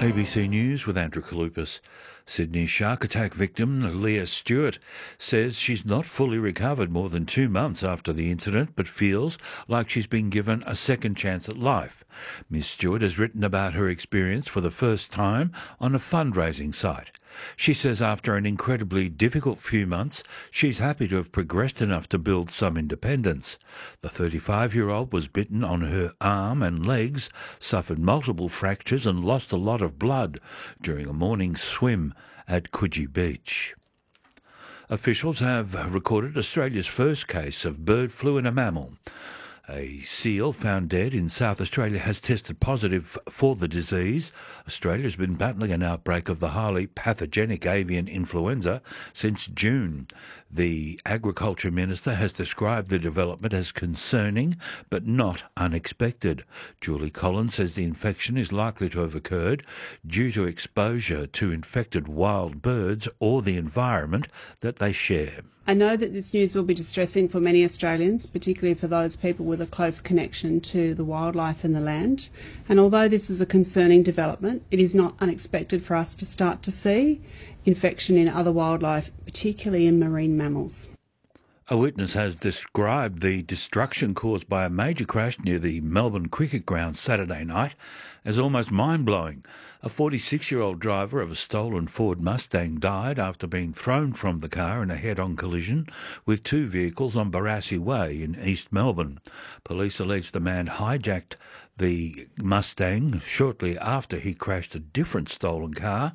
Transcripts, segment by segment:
ABC News with Andrew Kalupas. Sydney shark attack victim Leah Stewart says she's not fully recovered more than 2 months after the incident, but feels like she's been given a second chance at life. Ms Stewart has written about her experience for the first time on a fundraising site. She says after an incredibly difficult few months, she's happy to have progressed enough to build some independence. The 35-year-old was bitten on her arm and legs, suffered multiple fractures and lost a lot of blood during a morning swim at Coogee Beach. Officials have recorded Australia's first case of bird flu in a mammal. A seal found dead in South Australia has tested positive for the disease. Australia has been battling an outbreak of the highly pathogenic avian influenza since June. The Agriculture Minister has described the development as concerning but not unexpected. Julie Collins says the infection is likely to have occurred due to exposure to infected wild birds or the environment that they share. I know that this news will be distressing for many Australians, particularly for those people with a close connection to the wildlife and the land. And although this is a concerning development, it is not unexpected for us to start to see infection in other wildlife, particularly in marine mammals. A witness has described the destruction caused by a major crash near the Melbourne Cricket Ground Saturday night as almost mind-blowing. A 46-year-old driver of a stolen Ford Mustang died after being thrown from the car in a head-on collision with two vehicles on Barassi Way in East Melbourne. Police allege the man hijacked the Mustang shortly after he crashed a different stolen car.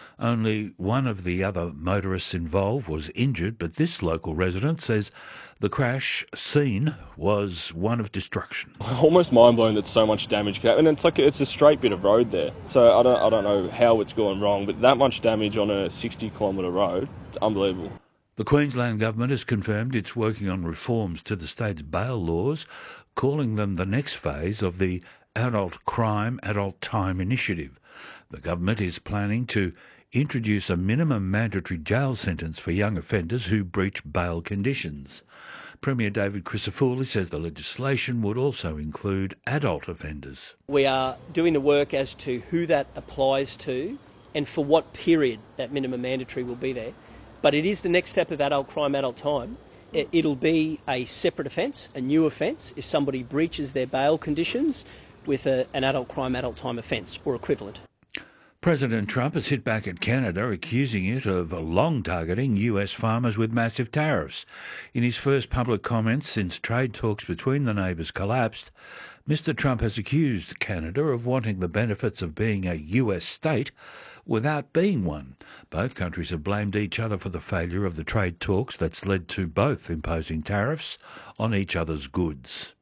Only one of the other motorists involved was injured, but this local resident says the crash scene was one of destruction. Almost mind-blowing that so much damage came, and it's a straight bit of road there. So I don't know how it's gone wrong, but that much damage on a 60-kilometre road, unbelievable. The Queensland Government has confirmed it's working on reforms to the state's bail laws, calling them the next phase of the Adult Crime, Adult Time initiative. The government is planning to introduce a minimum mandatory jail sentence for young offenders who breach bail conditions. Premier David Crisafulli says the legislation would also include adult offenders. We are doing the work as to who that applies to and for what period that minimum mandatory will be there. But it is the next step of adult crime, adult time. It'll be a separate offence, a new offence, if somebody breaches their bail conditions with an adult crime, adult time offence or equivalent. President Trump has hit back at Canada, accusing it of long-targeting US farmers with massive tariffs. In his first public comments since trade talks between the neighbours collapsed, Mr Trump has accused Canada of wanting the benefits of being a US state without being one. Both countries have blamed each other for the failure of the trade talks that's led to both imposing tariffs on each other's goods.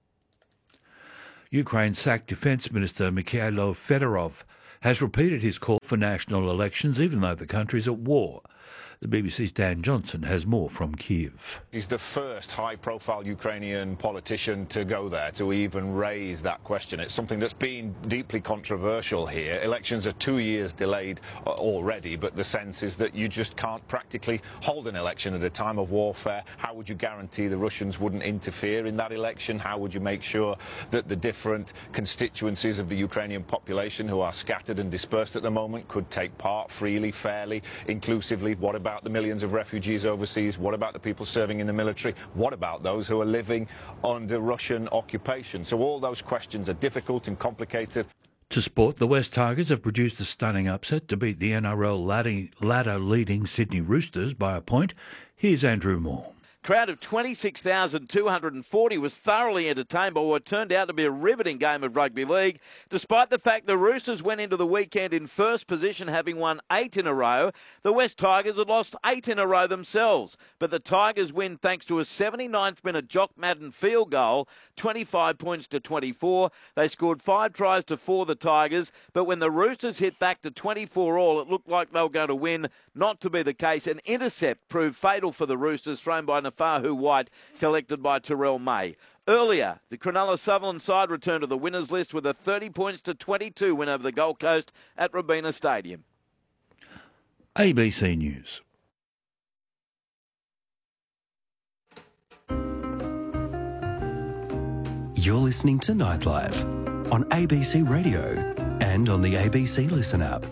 Ukraine sacked Defence Minister Mikhailo Fedorov has repeated his call for national elections even though the country's at war. The BBC's Dan Johnson has more from Kyiv. He's the first high-profile Ukrainian politician to go there, to even raise that question. It's something that's been deeply controversial here. Elections are 2 years delayed already, but the sense is that you just can't practically hold an election at a time of warfare. How would you guarantee the Russians wouldn't interfere in that election? How would you make sure that the different constituencies of the Ukrainian population who are scattered and dispersed at the moment could take part freely, fairly, inclusively? What about the millions of refugees overseas? What about the people serving in the military? What about those who are living under Russian occupation? So all those questions are difficult and complicated. To sport, the West Tigers have produced a stunning upset to beat the NRL ladder-leading Sydney Roosters by a point. Here's Andrew Moore. Crowd of 26,240 was thoroughly entertained by what turned out to be a riveting game of rugby league. Despite the fact the Roosters went into the weekend in first position, having won 8 in a row, the West Tigers had lost 8 in a row themselves. But the Tigers win thanks to a 79th minute Jock Madden field goal, 25 points to 24. They scored 5 tries to 4, the Tigers, but when the Roosters hit back to 24 all, it looked like they were going to win. Not to be the case. An intercept proved fatal for the Roosters, thrown by Nafahu White, collected by Terrell May. Earlier, the Cronulla Sutherland side returned to the winners list with a 30 points to 22 win over the Gold Coast at Robina Stadium. ABC News. You're listening to Nightlife on ABC Radio. and on the ABC Listen app.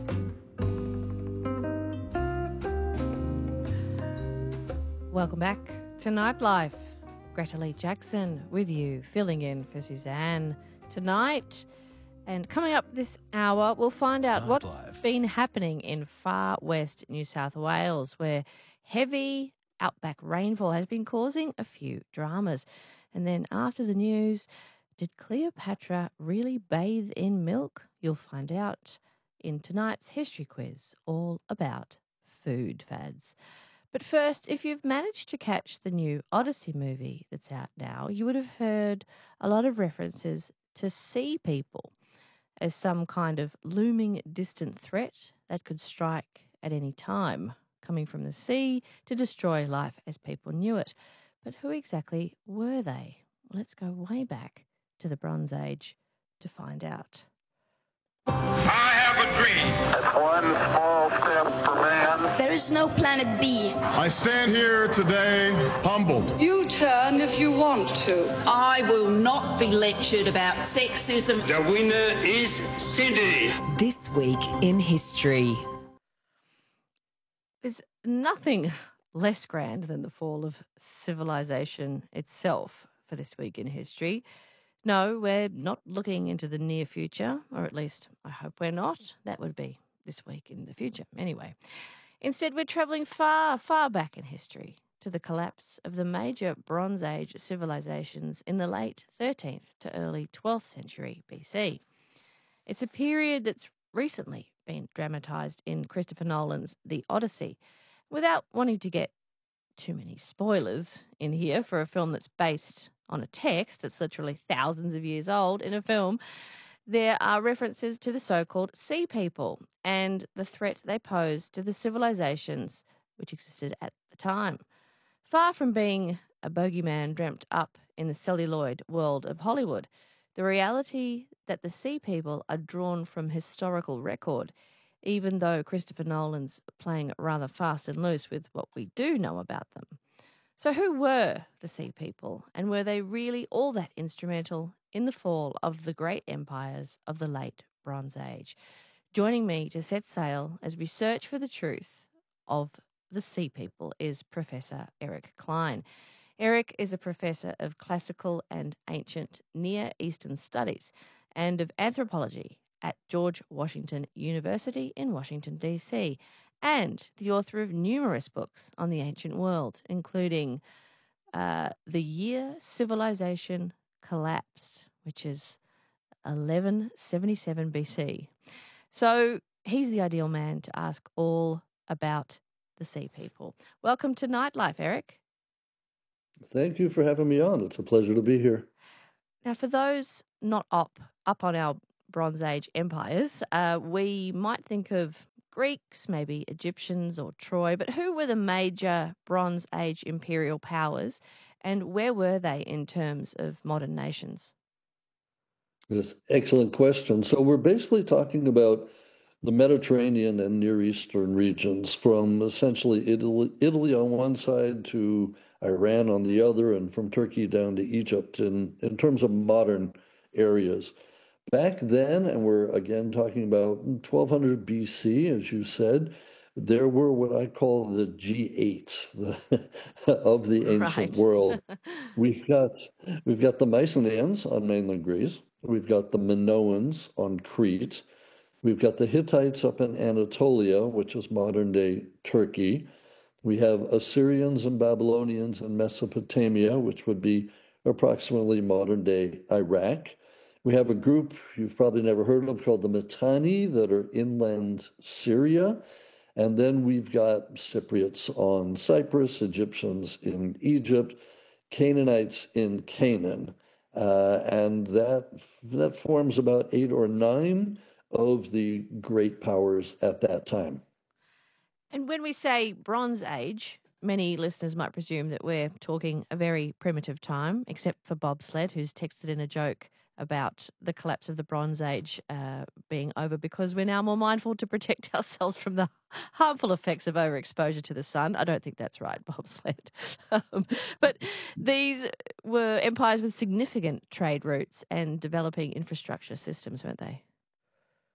Welcome back to Nightlife. Greta Lee Jackson with you, filling in for Suzanne tonight. And coming up this hour, we'll find out what's been happening in far west New South Wales, where heavy outback rainfall has been causing a few dramas. And then after the news, did Cleopatra really bathe in milk? You'll find out in tonight's history quiz, all about food fads. But first, if you've managed to catch the new Odyssey movie that's out now, you would have heard a lot of references to sea people as some kind of looming distant threat that could strike at any time, coming from the sea to destroy life as people knew it. But who exactly were they? Well, let's go way back to the Bronze Age to find out. I have a dream. It's one small step for man. There is no planet B. I stand here today humbled. You turn if you want to. I will not be lectured about sexism. The winner is Cindy. This week in history. There's nothing less grand than the fall of civilization itself for this week in history. No, we're not looking into the near future, or at least I hope we're not. That would be this week in the future anyway. Instead, we're travelling far, far back in history to the collapse of the major Bronze Age civilizations in the late 13th to early 12th century BC. It's a period that's recently been dramatised in Christopher Nolan's The Odyssey. Without wanting to get too many spoilers in here for a film that's based on a text that's literally thousands of years old in a film, there are references to the so-called Sea People and the threat they pose to the civilizations which existed at the time. Far from being a bogeyman dreamt up in the celluloid world of Hollywood, the reality that the Sea People are drawn from historical record, even though Christopher Nolan's playing rather fast and loose with what we do know about them. So who were the Sea People, and were they really all that instrumental in the fall of the great empires of the late Bronze Age? Joining me to set sail as we search for the truth of the Sea People is Professor Eric Klein. Eric is a professor of classical and ancient Near Eastern studies and of anthropology at George Washington University in Washington, D.C., and the author of numerous books on the ancient world, including The Year Civilization Collapsed, which is 1177 BC. So he's the ideal man to ask all about the Sea People. Welcome to Nightlife, Eric. Thank you for having me on. It's a pleasure to be here. Now, for those not up on our Bronze Age empires, we might think of Greeks, maybe Egyptians or Troy, but who were the major Bronze Age imperial powers and where were they in terms of modern nations? Yes, excellent question. So we're basically talking about the Mediterranean and Near Eastern regions, from essentially Italy on one side to Iran on the other, and from Turkey down to Egypt in terms of modern areas. Back then, and we're again talking about 1200 BC, as you said, there were what I call the G8 of the ancient world. We've got the Mycenaeans on mainland Greece. We've got the Minoans on Crete. We've got the Hittites up in Anatolia, which is modern-day Turkey. We have Assyrians and Babylonians in Mesopotamia, which would be approximately modern-day Iraq. We have a group you've probably never heard of called the Mitanni that are inland Syria. And then we've got Cypriots on Cyprus, Egyptians in Egypt, Canaanites in Canaan. And that forms about 8 or 9 of the great powers at that time. And when we say Bronze Age, many listeners might presume that we're talking a very primitive time, except for Bob Sled, who's texted in a joke about the collapse of the Bronze Age being over because we're now more mindful to protect ourselves from the harmful effects of overexposure to the sun. I don't think that's right, Bob Sled. But these were empires with significant trade routes and developing infrastructure systems, weren't they?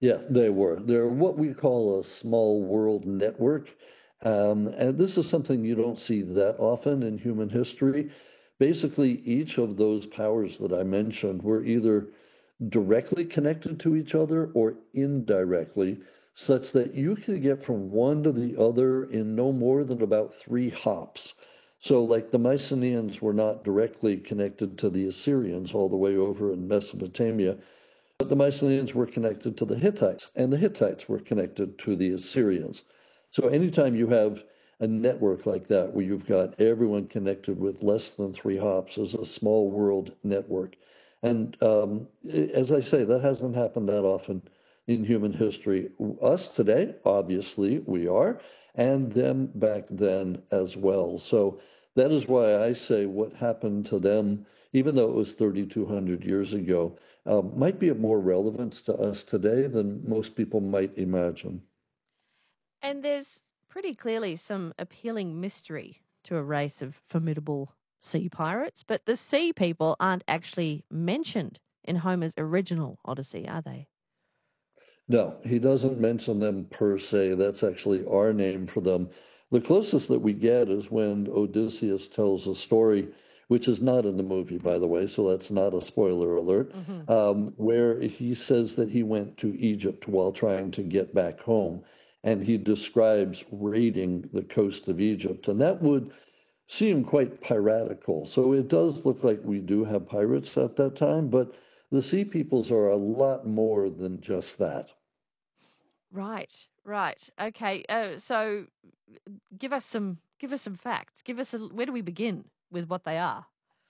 Yeah, they were. They're what we call a small world network. And this is something you don't see that often in human history. Basically, each of those powers that I mentioned were either directly connected to each other or indirectly, such that you could get from one to the other in no more than about 3 hops. So, like the Mycenaeans were not directly connected to the Assyrians all the way over in Mesopotamia, but the Mycenaeans were connected to the Hittites, and the Hittites were connected to the Assyrians. So anytime you have a network like that, where you've got everyone connected with less than 3 hops, is a small world network. And as I say, that hasn't happened that often in human history. Us today, obviously, we are, and them back then as well. So that is why I say what happened to them, even though it was 3,200 years ago, might be of more relevance to us today than most people might imagine. And there's pretty clearly some appealing mystery to a race of formidable sea pirates, but the sea people aren't actually mentioned in Homer's original Odyssey, are they? No, he doesn't mention them per se. That's actually our name for them. The closest that we get is when Odysseus tells a story, which is not in the movie, by the way, so that's not a spoiler alert, where he says that he went to Egypt while trying to get back home. And he describes raiding the coast of Egypt. And that would seem quite piratical. So it does look like we do have pirates at that time, but the sea peoples are a lot more than just that. Right. Okay. So give us some facts. Where do we begin with what they are?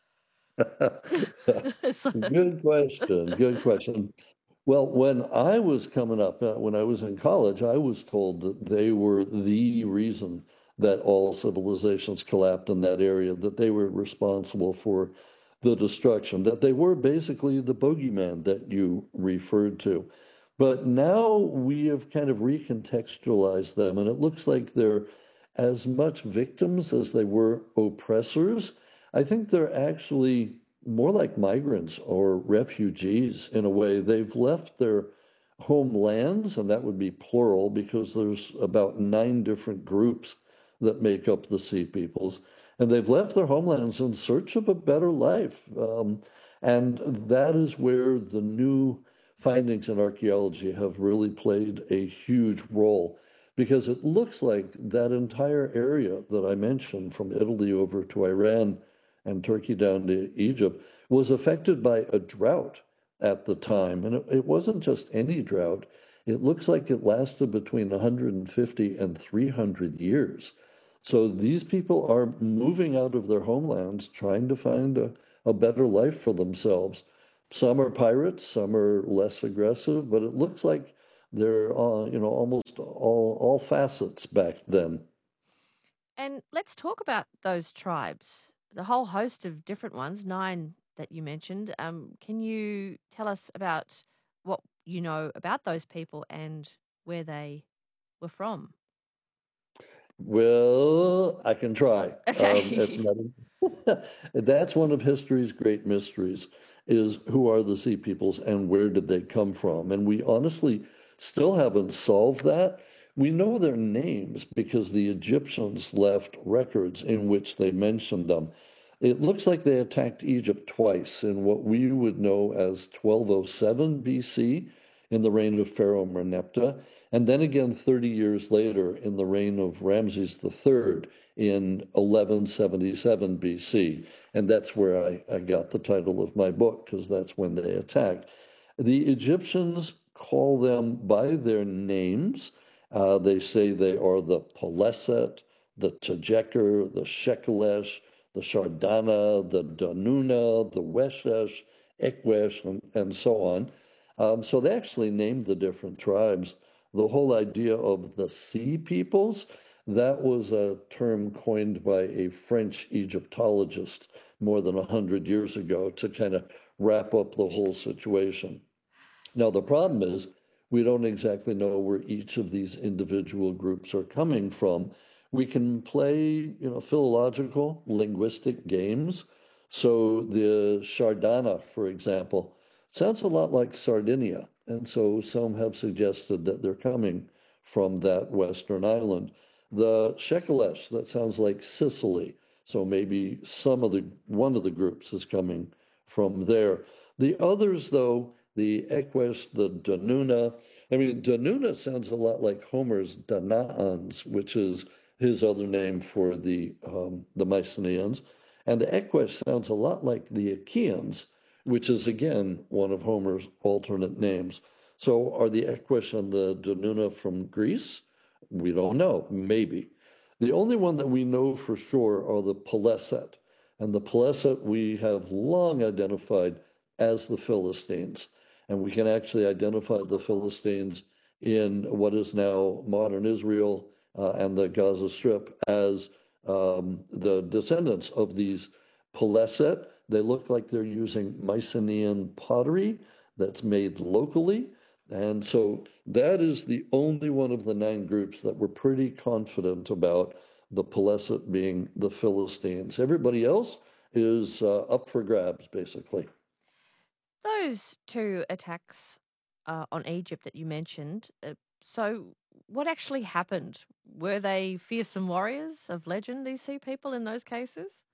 Good question. Well, when I was coming up, when I was in college, I was told that they were the reason that all civilizations collapsed in that area, that they were responsible for the destruction, that they were basically the bogeyman that you referred to. But now we have kind of recontextualized them, and it looks like they're as much victims as they were oppressors. I think they're actually more like migrants or refugees in a way. They've left their homelands, and that would be plural because there's about 9 different groups that make up the Sea Peoples. And they've left their homelands in search of a better life. And that is where the new findings in archaeology have really played a huge role, because it looks like that entire area that I mentioned, from Italy over to Iran and Turkey down to Egypt, was affected by a drought at the time. And it wasn't just any drought. It looks like it lasted between 150 and 300 years. So these people are moving out of their homelands, trying to find a better life for themselves. Some are pirates, some are less aggressive, but it looks like they're almost all facets back then. And let's talk about those tribes, the whole host of different ones, 9 that you mentioned. Can you tell us about what you know about those people and where they were from? Well, I can try. Okay. That's one of history's great mysteries, is who are the Sea Peoples and where did they come from? And we honestly still haven't solved that. We know their names because the Egyptians left records in which they mentioned them. It looks like they attacked Egypt twice in what we would know as 1207 BC in the reign of Pharaoh Merneptah, and then again 30 years later in the reign of Ramses III in 1177 BC. And that's where I got the title of my book, because that's when they attacked. The Egyptians call them by their names. They say they are the Peleset, the Tejeker, the Shekelesh, the Shardana, the Danuna, the Weshesh, Ekwesh, and so on. So they actually named the different tribes. The whole idea of the Sea Peoples, that was a term coined by a French Egyptologist more than 100 years ago to kind of wrap up the whole situation. Now, the problem is we don't exactly know where each of these individual groups are coming from. We can play, philological, linguistic games. So the Shardana, for example, sounds a lot like Sardinia. And so some have suggested that they're coming from that western island. The Shekelesh, that sounds like Sicily. So maybe one of the groups is coming from there. The others, though, the Eques, the Danuna. I mean, Danuna sounds a lot like Homer's Danaans, which is his other name for the Mycenaeans. And the Eques sounds a lot like the Achaeans, which is, again, one of Homer's alternate names. So are the Eques and the Danuna from Greece? We don't know, maybe. The only one that we know for sure are the Peleset. And the Peleset we have long identified as the Philistines. And we can actually identify the Philistines in what is now modern Israel and the Gaza Strip as the descendants of these Peleset. They look like they're using Mycenaean pottery that's made locally. And so that is the only one of the 9 groups that we're pretty confident about, the Peleset being the Philistines. Everybody else is up for grabs, basically. Those 2 attacks on Egypt that you mentioned, so what actually happened? Were they fearsome warriors of legend, these sea people, in those cases?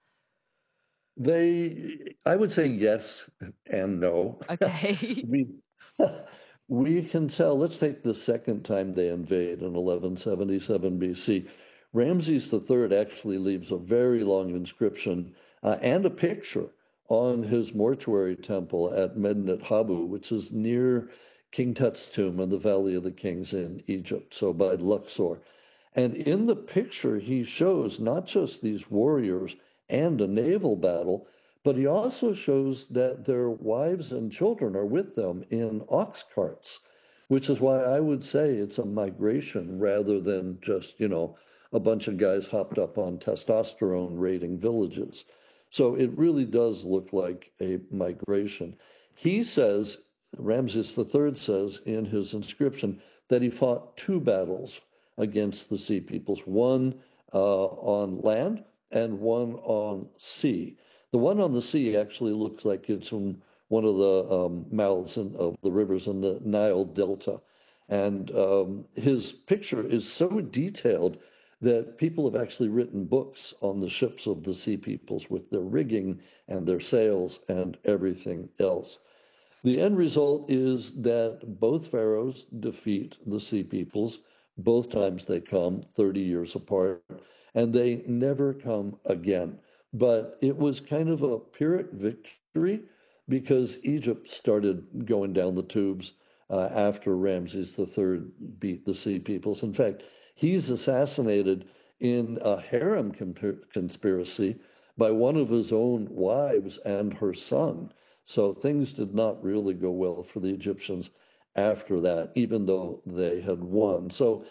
I would say yes and no. Okay. We can tell. Let's take the second time they invade in 1177 BC. Ramses III actually leaves a very long inscription and a picture on his mortuary temple at Medinet Habu, which is near King Tut's tomb in the Valley of the Kings in Egypt, so by Luxor. And in the picture, he shows not just these warriors and a naval battle, but he also shows that their wives and children are with them in ox carts, which is why I would say it's a migration rather than just, a bunch of guys hopped up on testosterone raiding villages. So it really does look like a migration. He says, Ramses III says in his inscription, that he fought 2 battles against the sea peoples, one on land and one on sea. The one on the sea actually looks like it's from one of the mouths of the rivers in the Nile Delta. And his picture is so detailed that people have actually written books on the ships of the sea peoples with their rigging and their sails and everything else. The end result is that both pharaohs defeat the sea peoples. Both times they come 30 years apart, and they never come again. But it was kind of a Pyrrhic victory because Egypt started going down the tubes after Ramses III beat the sea peoples. In fact, he's assassinated in a harem conspiracy by one of his own wives and her son. So things did not really go well for the Egyptians after that, even though they had won. So